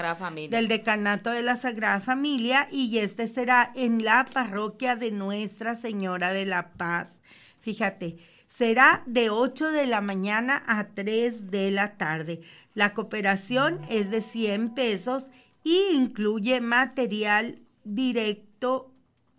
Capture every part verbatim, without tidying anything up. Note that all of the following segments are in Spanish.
Sagrada Familia. Del Decanato de la Sagrada Familia, y este será en la parroquia de Nuestra Señora de la Paz. Fíjate, será de ocho de la mañana a tres de la tarde. La cooperación es de cien pesos y incluye material directo,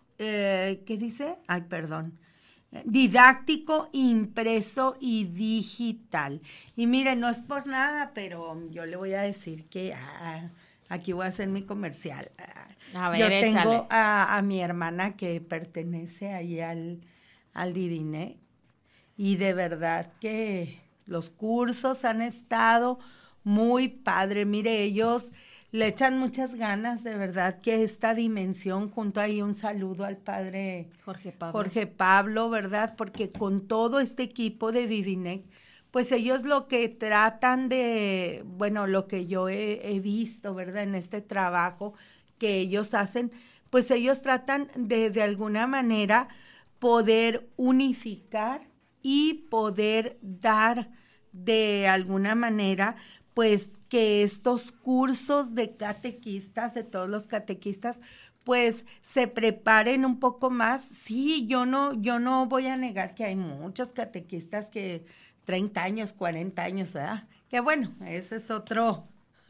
eh, ¿qué dice? Ay, perdón. Didáctico, impreso y digital. Y miren, no es por nada, pero yo le voy a decir que ah, aquí voy a hacer mi comercial. A ver, yo échale. tengo a, a mi hermana que pertenece ahí al, al Didinec, y de verdad que los cursos han estado muy padre. Mire, ellos le echan muchas ganas, de verdad, que esta dimensión, junto ahí un saludo al padre Jorge Pablo. Jorge Pablo, ¿verdad? Porque con todo este equipo de Didinec, pues ellos lo que tratan de, bueno, lo que yo he, he visto, ¿verdad? En este trabajo que ellos hacen, pues ellos tratan de, de alguna manera, poder unificar y poder dar de alguna manera, pues que estos cursos de catequistas, de todos los catequistas, pues se preparen un poco más. Sí, yo no, yo no voy a negar que hay muchos catequistas que treinta años, cuarenta años, ¿verdad? Que bueno, ese es otro,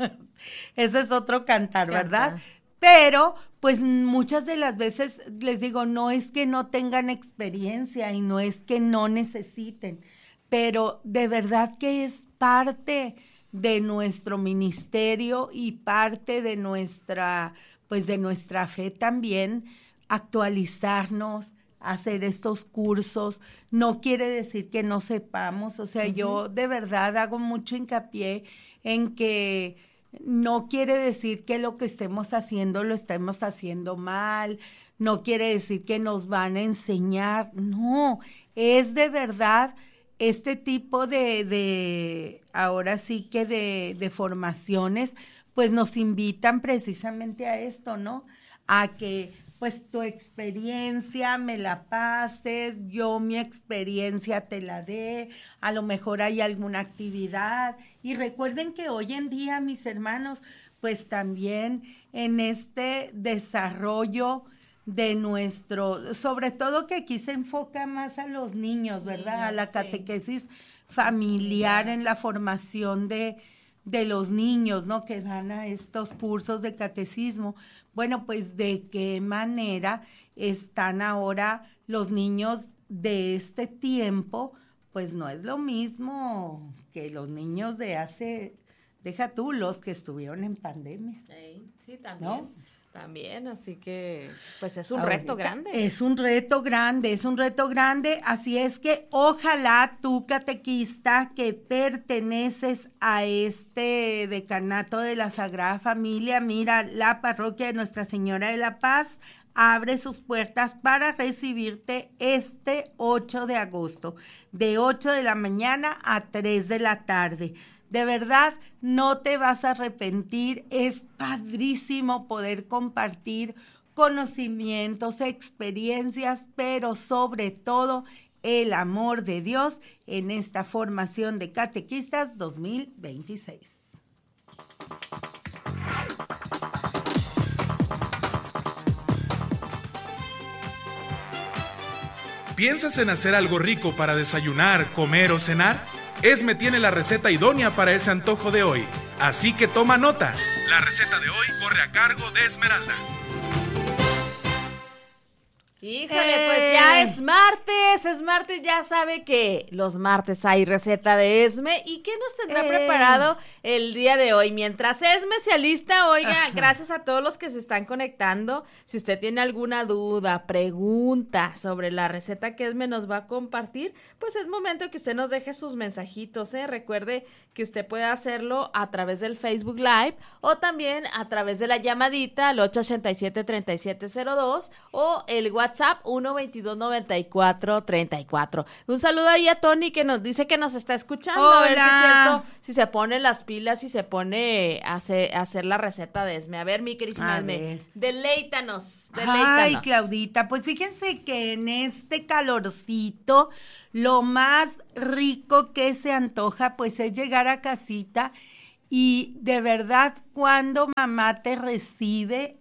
ese es otro cantar, ¿verdad? Cantar. Pero, pues muchas de las veces les digo, no es que no tengan experiencia y no es que no necesiten, pero de verdad que es parte de nuestro ministerio y parte de nuestra, pues de nuestra fe también, actualizarnos, hacer estos cursos. No quiere decir que no sepamos, o sea, uh-huh. Yo de verdad hago mucho hincapié en que no quiere decir que lo que estemos haciendo lo estemos haciendo mal, no quiere decir que nos van a enseñar, no, es de verdad este tipo de, de ahora sí que de, de formaciones, pues nos invitan precisamente a esto, ¿no? A que pues tu experiencia me la pases, yo mi experiencia te la dé, a lo mejor hay alguna actividad. Y recuerden que hoy en día, mis hermanos, pues también en este desarrollo de nuestro, sobre todo que aquí se enfoca más a los niños, ¿verdad? Niños, a la catequesis sí. familiar, en la formación de, de los niños, ¿no? Que van a estos cursos de catecismo. Bueno, pues de qué manera están ahora los niños de este tiempo, pues no es lo mismo que los niños de hace, deja tú, los que estuvieron en pandemia. Sí, sí también. ¿No? También, así que pues es un Ahorita reto grande. Es un reto grande, es un reto grande, así es que ojalá tú, catequista, que perteneces a este decanato de la Sagrada Familia, mira, la parroquia de Nuestra Señora de la Paz abre sus puertas para recibirte este ocho de agosto, de ocho de la mañana a tres de la tarde. De verdad, no te vas a arrepentir, es padrísimo poder compartir conocimientos, experiencias, pero sobre todo el amor de Dios en esta formación de catequistas dos mil veintiséis. ¿Piensas en hacer algo rico para desayunar, comer o cenar? Esme tiene la receta idónea para ese antojo de hoy, así que toma nota. La receta de hoy corre a cargo de Esmeralda. Híjole, eh. pues ya es martes, es martes, ya sabe que los martes hay receta de Esme. ¿Y qué nos tendrá eh. preparado el día de hoy? Mientras Esme se alista, oiga, Ajá. gracias a todos los que se están conectando. Si usted tiene alguna duda, pregunta sobre la receta que Esme nos va a compartir, pues es momento que usted nos deje sus mensajitos, ¿eh? Recuerde que usted puede hacerlo a través del Facebook Live o también a través de la llamadita al ocho ocho siete, tres siete cero dos o el WhatsApp WhatsApp uno veintidós noventa y cuatro treinta y cuatro. Un saludo ahí a Tony que nos dice que nos está escuchando. Hola. A ver si es cierto, si se pone las pilas y se pone a hacer, a hacer la receta de Esme. A ver, mi queridísima Esme, deleítanos, deleítanos. Ay, Claudita, pues fíjense que en este calorcito lo más rico que se antoja pues es llegar a casita Y de verdad, cuando mamá te recibe,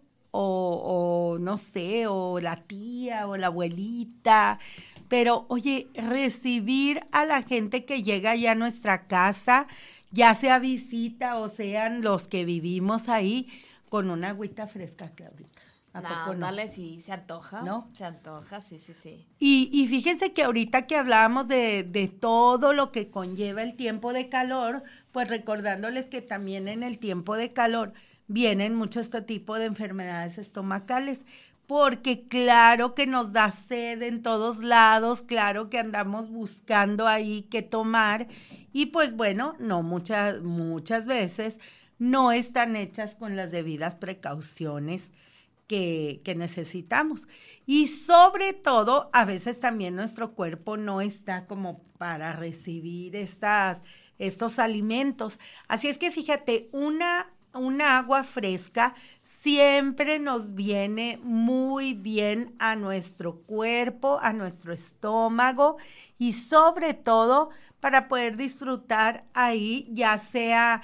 o, o no sé, o la tía, o la abuelita, pero oye, recibir a la gente que llega ya a nuestra casa, ya sea visita o sean los que vivimos ahí, con una agüita fresca, Claudita. ¿A no, poco no? Dale, sí, se antoja. ¿No? Se antoja, sí, sí, sí. Y, y fíjense que ahorita que hablábamos de, de todo lo que conlleva el tiempo de calor, pues recordándoles que también en el tiempo de calor vienen mucho este tipo de enfermedades estomacales, porque claro que nos da sed en todos lados, claro que andamos buscando ahí qué tomar, y pues bueno, no muchas, muchas veces no están hechas con las debidas precauciones Que, que necesitamos. Y sobre todo, a veces también nuestro cuerpo no está como para recibir estas, estos alimentos. Así es que fíjate, una, una agua fresca siempre nos viene muy bien a nuestro cuerpo, a nuestro estómago y sobre todo para poder disfrutar ahí, ya sea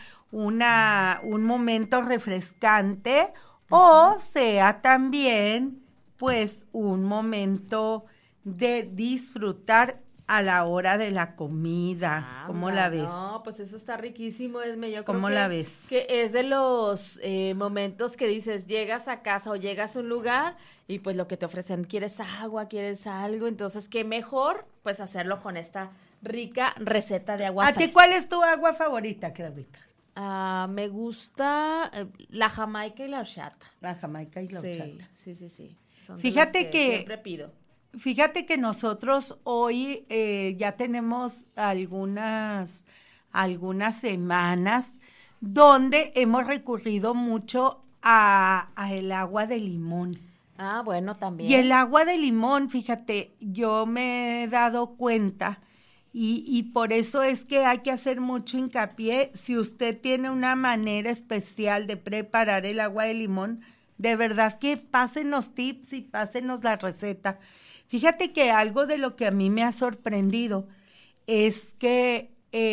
una, un momento refrescante o sea también, pues, un momento de disfrutar a la hora de la comida. Ah, ¿cómo la ves? No, pues eso está riquísimo, Esme. Yo creo ¿Cómo que, la ves? Que es de los eh, momentos que dices, llegas a casa o llegas a un lugar y pues lo que te ofrecen, ¿quieres agua? ¿Quieres algo? Entonces, qué mejor, pues, hacerlo con esta rica receta de agua ¿A ti cuál es tu agua favorita, Claudita? Uh, me gusta eh, la jamaica y la horchata. La jamaica y la sí, horchata. Sí, sí, sí. Son fíjate que, que siempre pido. Fíjate que nosotros hoy eh, ya tenemos algunas, algunas semanas donde hemos recurrido mucho a, a el agua de limón. Ah, bueno, también. Y el agua de limón, fíjate, yo me he dado cuenta. Y, y por eso es que hay que hacer mucho hincapié. Si usted tiene una manera especial de preparar el agua de limón, de verdad que pásenos tips y pásenos la receta. Fíjate que algo de lo que a mí me ha sorprendido es que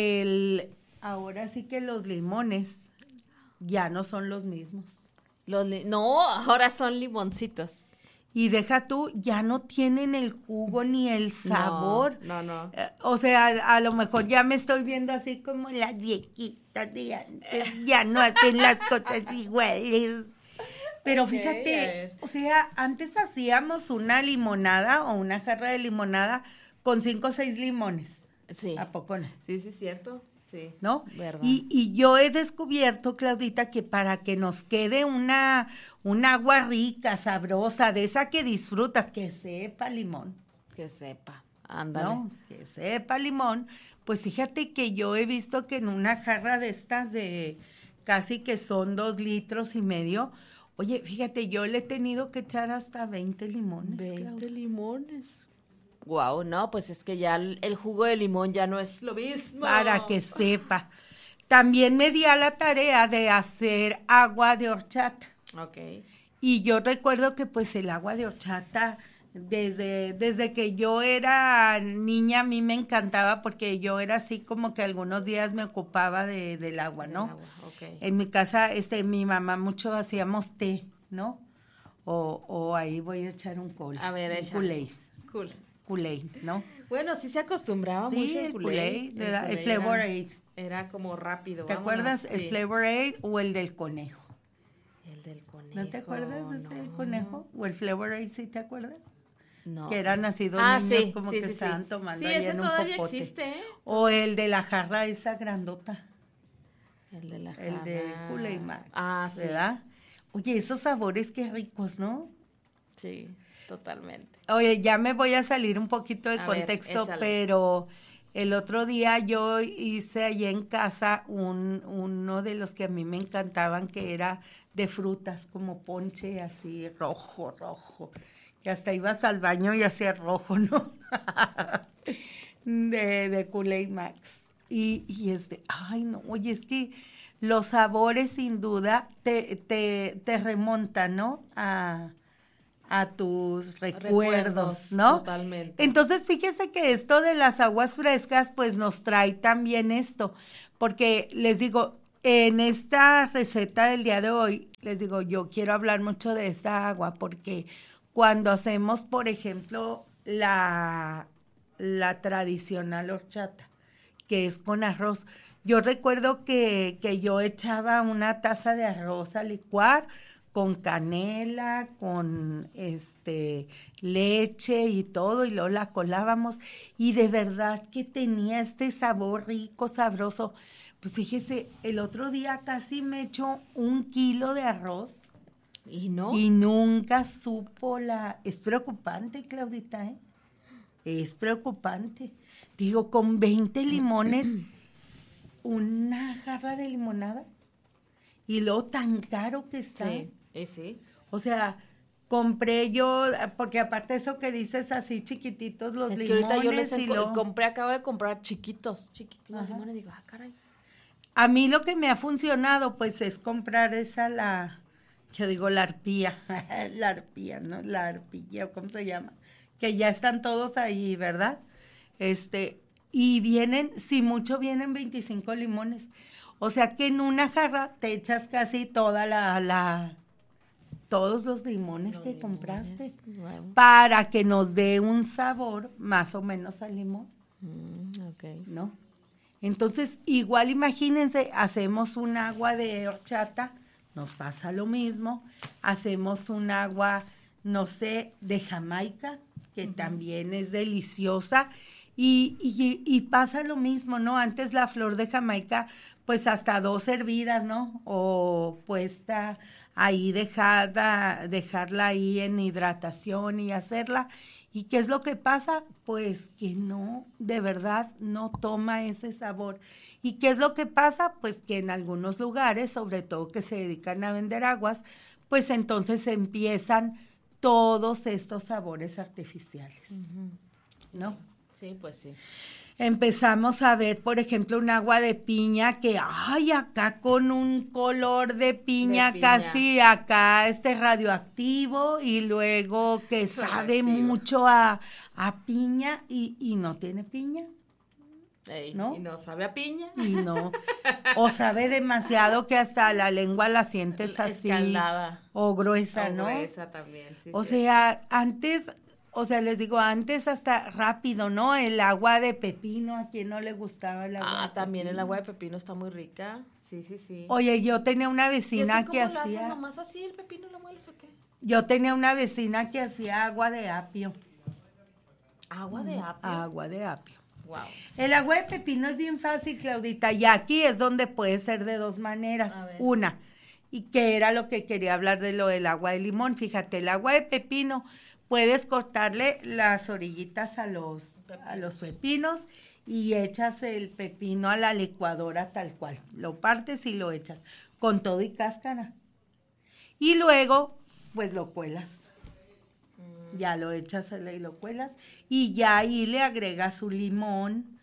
el, ahora sí que los limones ya no son los mismos. Los li- no, ahora son limoncitos. Y deja tú, ya no tienen el jugo ni el sabor. No, no, no. Eh, o sea, a, a lo mejor ya me estoy viendo así como las viejitas de antes, ya no hacen las cosas iguales. Pero okay, fíjate, o sea, antes hacíamos una limonada o una jarra de limonada con cinco o seis limones. Sí. ¿A poco no? Sí, sí, cierto. Sí, ¿no? ¿Verdad? Y, y yo he descubierto, Claudita, que para que nos quede una, una agua rica, sabrosa, de esa que disfrutas, que sepa limón. Que sepa, ándale. ¿No? Que sepa limón. Pues fíjate que yo he visto que en una jarra de estas de casi que son dos litros y medio, oye, fíjate, yo le he tenido que echar hasta veinte limones. veinte Claudia. limones. Wow, no, pues es que ya el, el jugo de limón ya no es lo mismo. Para que sepa. También me di a la tarea de hacer agua de horchata. Ok. Y yo recuerdo que pues el agua de horchata, desde, desde que yo era niña, a mí me encantaba porque yo era así como que algunos días me ocupaba de, del agua, ¿no? Del agua, okay. En mi casa, este, mi mamá mucho hacíamos té, ¿no? O, o ahí voy a echar un col. A ver, echa. Kool-Aid. Cool. Kool-Aid, ¿no? Bueno, sí se acostumbraba sí, mucho el el Kool-Aid. Kool-Aid, el, el Flavor Aid. Era, era como rápido. ¿Te vámonos, acuerdas sí. el Flavor Aid o el del conejo? El del conejo. ¿No te acuerdas de ese del conejo? ¿O el Flavor Aid, sí te acuerdas? No. Que eran así dos ah, niños sí, como sí, que sí, estaban sí. tomando sí, ahí ese en un todavía popote. existe, ¿eh? O el de la jarra esa grandota. El de la jarra. El de Kool-Aid Max. Ah, sí. ¿Verdad? Oye, esos sabores qué ricos, ¿no? Sí, totalmente. Oye, ya me voy a salir un poquito de a contexto, ver, pero el otro día yo hice allí en casa un, uno de los que a mí me encantaban, que era de frutas, como ponche así, rojo, rojo. Que hasta ibas al baño y hacía rojo, ¿no? de, de Kool-Aid Max. Y, y este, ay, no, oye, es que los sabores sin duda te, te, te remontan, ¿no? A, a tus recuerdos, recuerdos, ¿no? Totalmente. Entonces, fíjese que esto de las aguas frescas, pues nos trae también esto, porque les digo, en esta receta del día de hoy, les digo, yo quiero hablar mucho de esta agua porque cuando hacemos, por ejemplo, la, la tradicional horchata, que es con arroz, yo recuerdo que, que yo echaba una taza de arroz a licuar con canela, con este leche y todo, y luego la colábamos, y de verdad que tenía este sabor rico, sabroso. Pues fíjese, el otro día casi me echó un kilo de arroz. ¿Y no? Y nunca supo la... Es preocupante, Claudita, ¿eh? Es preocupante. Digo, con veinte limones, una jarra de limonada, y luego tan caro que está. Sí, eh, sí. O sea, compré yo, porque aparte eso que dices así chiquititos los es limones. Es que ahorita yo les y enco- lo... compré, acabo de comprar chiquitos, chiquitos los Ajá. limones, digo, ah, caray. A mí lo que me ha funcionado, pues, es comprar esa, la, yo digo la arpía, la arpía, ¿no? La arpilla, ¿cómo se llama? Que ya están todos ahí, ¿verdad? Este, y vienen, si mucho vienen veinticinco limones. O sea que en una jarra te echas casi toda la, la, todos los limones Los que limones compraste, nuevos. para que nos dé un sabor más o menos al limón, Mm, ok. ¿no? Entonces, igual imagínense, hacemos un agua de horchata, nos pasa lo mismo, hacemos un agua, no sé, de Jamaica, que uh-huh. también es deliciosa, y, y, y pasa lo mismo, ¿no? Antes la flor de Jamaica, pues hasta dos hervidas, ¿no? O puesta ahí dejada, dejarla ahí en hidratación y hacerla. ¿Y qué es lo que pasa? Pues que no, de verdad, no toma ese sabor. ¿Y qué es lo que pasa? Pues que en algunos lugares, sobre todo que se dedican a vender aguas, pues entonces empiezan todos estos sabores artificiales, uh-huh. ¿no? Sí, pues sí. Empezamos a ver, por ejemplo, un agua de piña que, ay, acá con un color de piña, de piña. casi acá este radioactivo, y luego que sabe mucho a, a piña y, y no tiene piña. Ey, ¿no? Y no sabe a piña. Y no. O sabe demasiado que hasta la lengua la sientes así. Escaldada. O gruesa, o ¿no? gruesa también, sí. O sí. sea, antes... O sea, les digo, antes hasta rápido, ¿no? El agua de pepino, ¿a quien no le gustaba el agua Ah, de también pepino? El agua de pepino está muy rica. Sí, sí, sí. Oye, yo tenía una vecina ¿Y que cómo lo hacía... hacen? ¿Nomás así el pepino lo mueles o qué? Yo tenía una vecina que hacía agua de apio. ¿Agua de apio? Agua de apio. Wow. El agua de pepino es bien fácil, Claudita, y aquí es donde puede ser de dos maneras. Una, y que era lo que quería hablar de lo del agua de limón. Fíjate, el agua de pepino... Puedes cortarle las orillitas a los, pepinos. a los pepinos y echas el pepino a la licuadora tal cual. Lo partes y lo echas con todo y cáscara. Y luego, pues lo cuelas. Mm. Ya lo echas y lo cuelas. Y ya ahí le agregas su limón.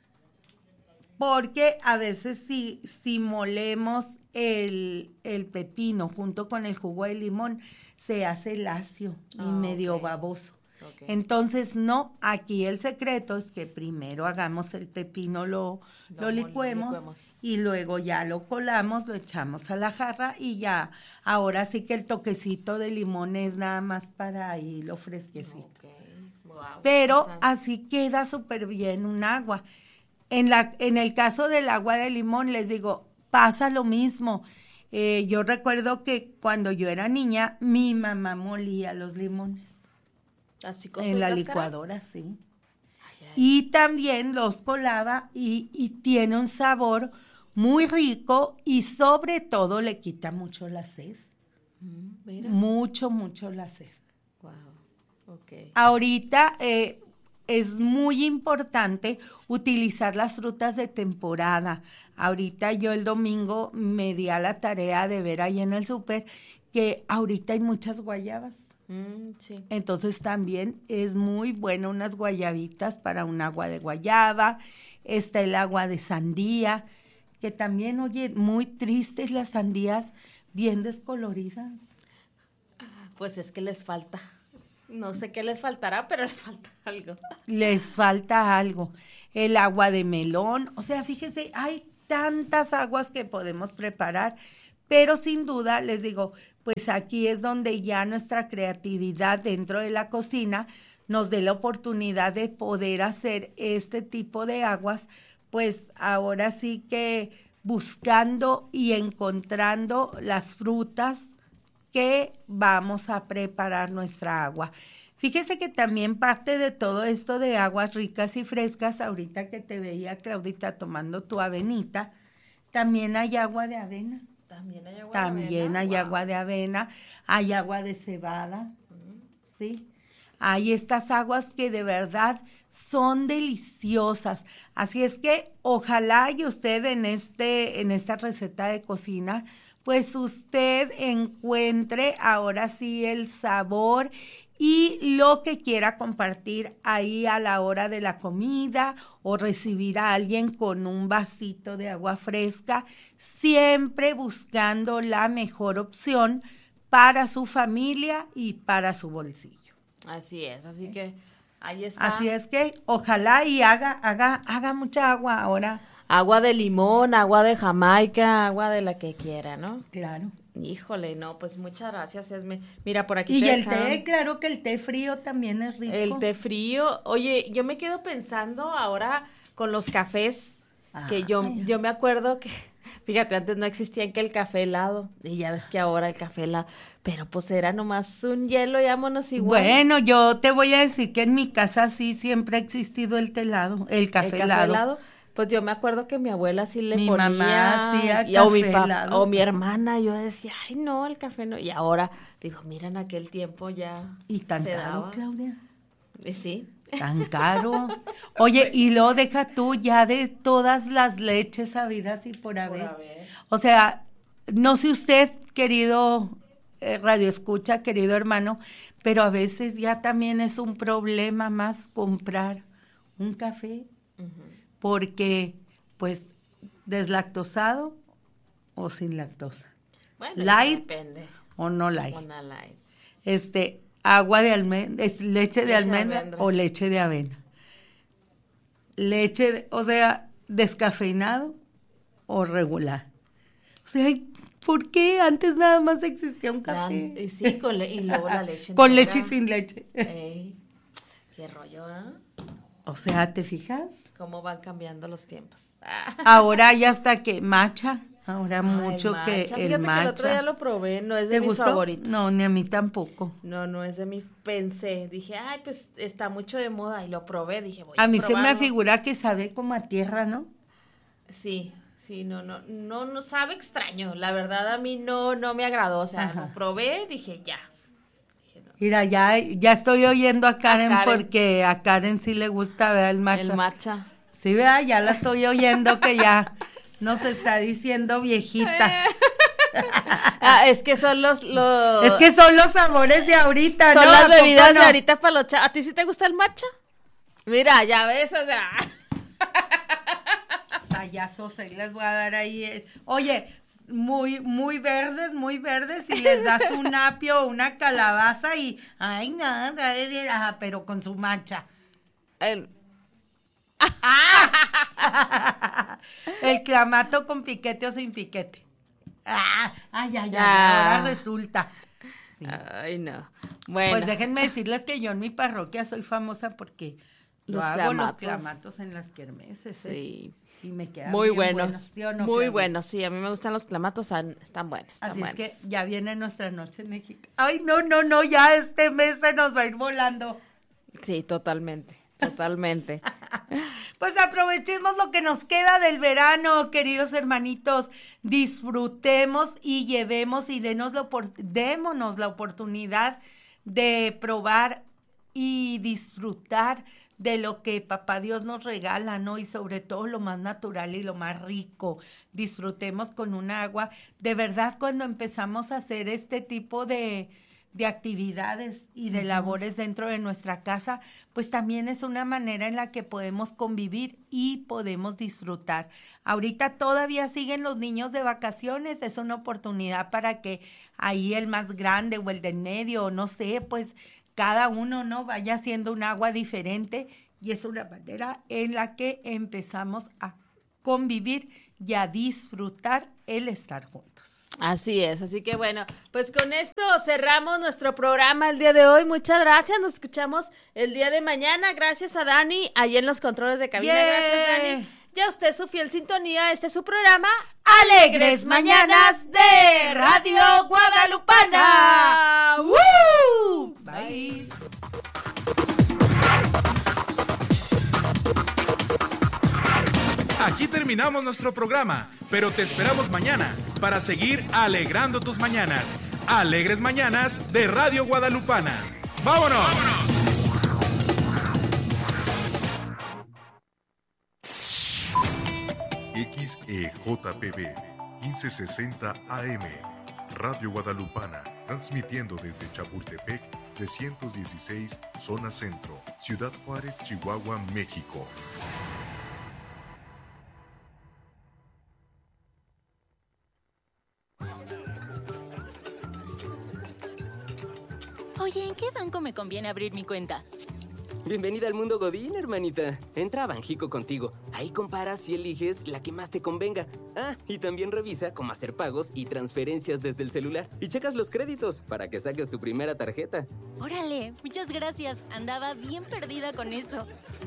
Porque a veces si, si molemos el, el pepino junto con el jugo de limón, se hace lacio y oh, medio okay. baboso. Okay. Entonces, no, aquí el secreto es que primero hagamos el pepino, lo, lo, lo licuemos, licuemos y luego ya lo colamos, lo echamos a la jarra y ya, ahora sí que el toquecito de limón es nada más para ahí lo fresquecito. Okay. Wow. Pero así queda súper bien un agua. En, la, en el caso del agua de limón, les digo, pasa lo mismo. Eh, yo recuerdo que cuando yo era niña, mi mamá molía los limones. ¿Así con en la cáscara? Licuadora, sí. Ay, ay. Y también los colaba y, y tiene un sabor muy rico y sobre todo le quita mucho la sed. Mm, mira. Mucho, mucho la sed. Wow, ok. Ahorita eh, es muy importante utilizar las frutas de temporada. Ahorita yo el domingo me di a la tarea de ver ahí en el súper que ahorita hay muchas guayabas. Mm, sí. Entonces también es muy bueno unas guayabitas para un agua de guayaba. Está el agua de sandía, que también, oye, muy tristes las sandías, bien descoloridas. Pues es que les falta. No sé qué les faltará, pero les falta algo. Les falta algo. El agua de melón, o sea, fíjese, hay tantas aguas que podemos preparar, pero sin duda, les digo, pues aquí es donde ya nuestra creatividad dentro de la cocina nos dé la oportunidad de poder hacer este tipo de aguas, pues ahora sí que buscando y encontrando las frutas que vamos a preparar nuestra agua. Fíjese que también parte de todo esto de aguas ricas y frescas, ahorita que te veía, Claudita, tomando tu avenita, también hay agua de avena. También hay agua También de avena. hay Wow. agua de avena, hay agua de cebada, ¿sí? Hay estas aguas que de verdad son deliciosas. Así es que ojalá y usted en, este, en esta receta de cocina, pues usted encuentre ahora sí el sabor y lo que quiera compartir ahí a la hora de la comida o recibir a alguien con un vasito de agua fresca, siempre buscando la mejor opción para su familia y para su bolsillo. Así es, así que ahí está. Así es que ojalá y haga, haga, haga mucha agua ahora. Agua de limón, agua de Jamaica, agua de la que quiera, ¿no? Claro. Híjole, no, pues muchas gracias, Esme. Mira, por aquí Y te el dejaron té, claro que el té frío también es rico. el té frío. Oye, yo me quedo pensando ahora con los cafés, que yo, Ay. yo me acuerdo que, fíjate, antes no existía que el café helado, y ya ves que ahora el café helado, pero pues era nomás un hielo y vámonos igual. Bueno, yo te voy a decir que en mi casa sí siempre ha existido el té helado, el café, el café helado. helado. Pues yo me acuerdo que mi abuela sí le Mi ponía, mamá hacía y, o mi café papá, helado. o mi hermana, yo decía, ay no, el café no, y ahora digo, mira, en aquel tiempo ya Y tan se caro, daba. Claudia. Y sí, Tan caro. Oye, y luego deja tú ya de todas las leches habidas y por haber. haber. O sea, no sé usted, querido eh, radio escucha, querido hermano, pero a veces ya también es un problema más comprar un café, porque pues deslactosado o sin lactosa, bueno, Light. depende, o no light. una light. Este, agua de almendra, leche de Leche de almendra almendras. o leche de avena. Leche, de- o sea, descafeinado o regular. O sea, ¿por qué antes nada más existía un La- café? y sí, con le- y luego la leche Con entera. leche y sin leche. Ey, qué rollo, ¿ah? O sea, ¿te fijas? Cómo van cambiando los tiempos. Ah. Ahora hay hasta que matcha. Ahora Ay, mucho matcha. que Fíjate el que el otro día matcha. lo probé, no es ¿Te de mis gustó? favoritos. No, ni a mí tampoco. No, no es de mi, pensé, dije, ay, pues está mucho de moda y lo probé, dije, voy A a mí se me probarlo. figura que sabe como a tierra, ¿no? Sí, sí, no, no, no, no sabe extraño, la verdad a mí no, no me agradó, o sea, Ajá. lo probé, dije, ya. Dije, no. Mira, ya, ya estoy oyendo a Karen, Karen. porque a Karen sí le gusta ver el matcha. El matcha. Sí, vea, ya la estoy oyendo que ya nos está diciendo viejitas. Ah, es que son los, los... Es que son los sabores de ahorita, son ¿no? ¿A las poco bebidas no? de ahorita para los cha- ¿A ti sí te gusta el matcha? Mira, ya ves, o sea... Payasos, ahí les voy a dar ahí. eh. Oye, muy, muy verdes, muy verdes, y les das un apio o una calabaza y, ay, nada, ajá, pero con su matcha. el- El clamato con piquete o sin piquete. Ah, ay, ay, ay, Ah. ahora resulta. Sí. Ay, no. Bueno, Pues déjenme decirles que yo en mi parroquia soy famosa porque yo Los hago los clamatos. clamatos en las kermeses, ¿eh? sí. Y me quedan Muy bien buenos, ¿sí o no, muy Claudia? buenos, sí, a mí me gustan los clamatos, han- están buenos, están Así buenos. es que ya viene nuestra noche en México. Ay, no, no, no, ya este mes se nos va a ir volando. Sí, totalmente, totalmente. Pues aprovechemos lo que nos queda del verano, queridos hermanitos. Disfrutemos y llevemos y denos la opor- démonos la oportunidad de probar y disfrutar de lo que Papá Dios nos regala, ¿no? Y sobre todo lo más natural y lo más rico. Disfrutemos con un agua. De verdad, cuando empezamos a hacer este tipo de, de actividades y de labores dentro de nuestra casa, pues también es una manera en la que podemos convivir y podemos disfrutar. Ahorita todavía siguen los niños de vacaciones, es una oportunidad para que ahí el más grande o el del medio, no sé, pues cada uno, ¿no?, vaya haciendo un agua diferente, y es una manera en la que empezamos a convivir y a disfrutar el estar juntos. Así es, así que bueno, pues con esto cerramos nuestro programa el día de hoy. Muchas gracias, nos escuchamos el día de mañana. Gracias a Dani, allí en los controles de cabina. Yeah. Gracias, Dani. Y a usted su fiel sintonía, este es su programa Alegres Mañanas de Radio Guadalupana. ¡Woo! Bye. Aquí terminamos nuestro programa, pero te esperamos mañana para seguir alegrando tus mañanas. Alegres Mañanas de Radio Guadalupana. ¡Vámonos! ¡Vámonos! X E J P B quince sesenta A M, Radio Guadalupana, transmitiendo desde Chapultepec trescientos dieciséis, Zona Centro, Ciudad Juárez, Chihuahua, México. Oye, ¿en qué banco me conviene abrir mi cuenta? Bienvenida al mundo Godín, hermanita. Entra a Banjico contigo. Ahí comparas y eliges la que más te convenga. Ah, y también revisa cómo hacer pagos y transferencias desde el celular. Y checas los créditos para que saques tu primera tarjeta. Órale, muchas gracias. Andaba bien perdida con eso.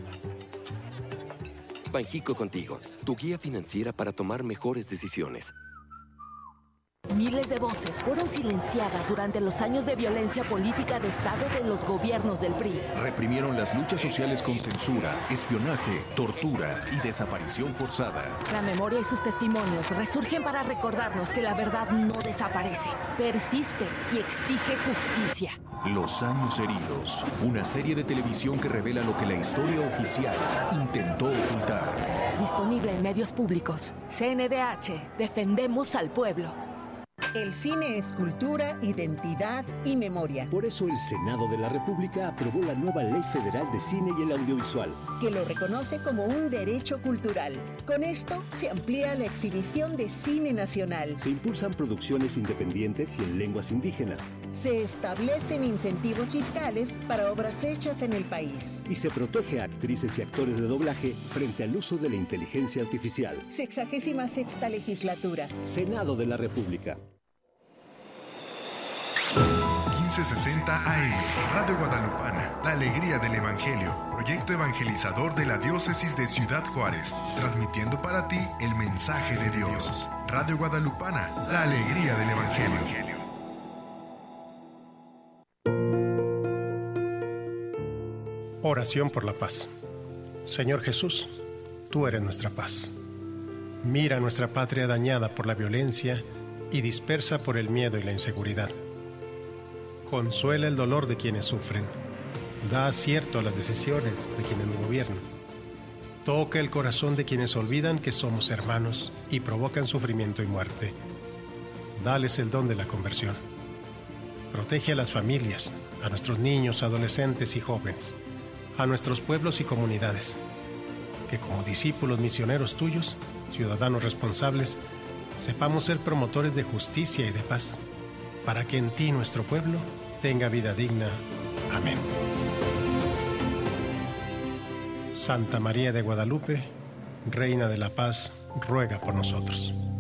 Banjico contigo, tu guía financiera para tomar mejores decisiones. Miles de voces fueron silenciadas durante los años de violencia política de Estado de los gobiernos del P R I. Reprimieron las luchas sociales con censura, espionaje, tortura y desaparición forzada. La memoria y sus testimonios resurgen para recordarnos que la verdad no desaparece, persiste y exige justicia. Los años heridos, una serie de televisión que revela lo que la historia oficial intentó ocultar. Disponible en medios públicos. C N D H, defendemos al pueblo. El cine es cultura, identidad y memoria. Por eso el Senado de la República aprobó la nueva Ley Federal de Cine y el Audiovisual, que lo reconoce como un derecho cultural. Con esto se amplía la exhibición de cine nacional. Se impulsan producciones independientes y en lenguas indígenas. Se establecen incentivos fiscales para obras hechas en el país. Y se protege a actrices y actores de doblaje frente al uso de la inteligencia artificial. Sexagésima sexta legislatura. Senado de la República. quince sesenta A M, Radio Guadalupana, la alegría del Evangelio, proyecto evangelizador de la diócesis de Ciudad Juárez, transmitiendo para ti el mensaje de Dios. Radio Guadalupana, la alegría del Evangelio. Oración por la paz. Señor Jesús, tú eres nuestra paz. Mira nuestra patria dañada por la violencia y dispersa por el miedo y la inseguridad. Consuela el dolor de quienes sufren. Da acierto a las decisiones de quienes nos gobiernan. Toca el corazón de quienes olvidan que somos hermanos y provocan sufrimiento y muerte. Dales el don de la conversión. Protege a las familias, a nuestros niños, adolescentes y jóvenes, a nuestros pueblos y comunidades. Que como discípulos misioneros tuyos, ciudadanos responsables, sepamos ser promotores de justicia y de paz, para que en ti nuestro pueblo tenga vida digna. Amén. Santa María de Guadalupe, Reina de la Paz, ruega por nosotros.